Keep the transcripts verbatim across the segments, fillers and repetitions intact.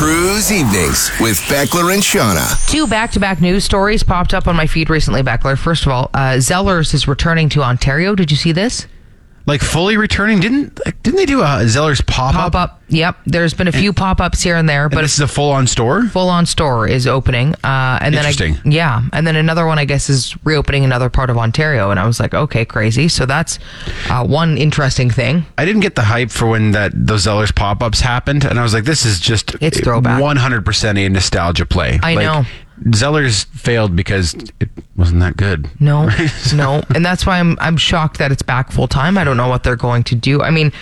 Cruise Evenings with Beckler and Shauna. Two back-to-back news stories popped up on my feed recently, Beckler. First of all, uh, Zellers is returning to Ontario. Did you see this? Like fully returning? Didn't didn't they do a Zellers pop-up? Pop-up, yep. There's been a few pop-ups here and there. But but this is a full-on store? Full-on store is opening. Uh, and Interesting. Then I, yeah. And then another one, I guess, is reopening another part of Ontario. And I was like, okay, crazy. So that's uh, one interesting thing. I didn't get the hype for when that those Zellers pop-ups happened. And I was like, this is just It's throwback. one hundred percent a nostalgia play. I like, know. Zellers failed because it wasn't that good. No, no. And that's why I'm I'm shocked that it's back full time. I don't know what they're going to do. I mean,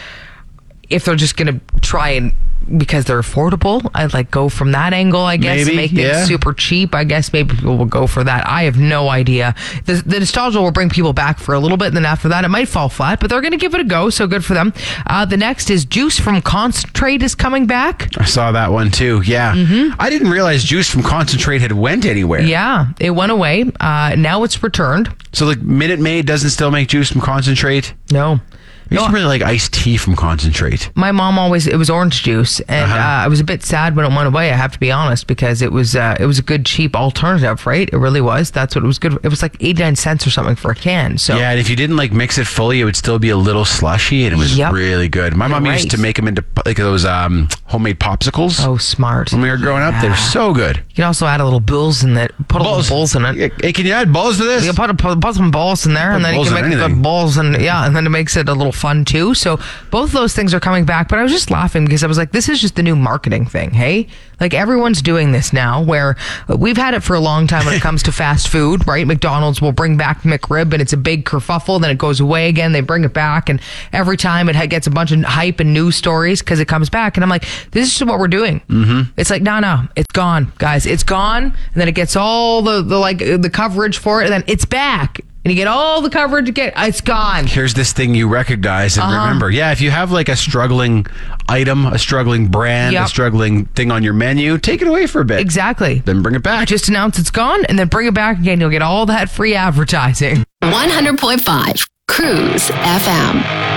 if they're just going to try and, because they're affordable, I'd like go from that angle, I guess. Maybe, Make things yeah. super cheap. I guess maybe people will go for that. I have no idea. The, the nostalgia will bring people back for a little bit, and then after that, it might fall flat, but they're going to give it a go, so good for them. Uh, the next is Juice from Concentrate is coming back. I saw that one too. Yeah. Mm-hmm. I didn't realize Juice from Concentrate had went anywhere. Yeah, it went away. Uh, now it's returned. So like Minute Maid doesn't still make Juice from Concentrate? No. I used No. to really like iced tea from Concentrate. My mom always, it was orange juice, and Uh-huh. uh, I was a bit sad when it went away, I have to be honest, because it was uh, it was a good cheap alternative, right? It really was. That's what it was good. It was like eighty-nine cents or something for a can. So Yeah, and if you didn't like mix it fully, it would still be a little slushy, and it was Yep. really good. My You're mom used right. to make them into like those um, homemade popsicles. Oh, smart. When we were growing up, they were so good. You can also add a little bulls in it. Put a little bulls in it. Hey, can you add balls to this? You can put, a, put some balls in there, Put and then you balls can in make the anything. balls, and yeah, and then it makes it a little fun too. So both of those things are coming back. But I was just laughing because I was like, this is just the new marketing thing, hey? Like everyone's doing this now, where we've had it for a long time when it comes to fast food, right? McDonald's will bring back McRib, and it's a big kerfuffle. Then it goes away again. They bring it back, and every time it gets a bunch of hype and news stories because it comes back. And I'm like, this is what we're doing. Mm-hmm. It's like, no, no, it's gone, guys. It's gone, and then it gets all the, the like the coverage for it, and then it's back. And you get all the coverage you get, it's gone. Here's this thing you recognize and Uh-huh. remember. Yeah, if you have like a struggling item, a struggling brand, Yep. a struggling thing on your menu, take it away for a bit. Exactly. Then bring it back. Just announce it's gone, and then bring it back again. You'll get all that free advertising. one hundred point five Cruise F M.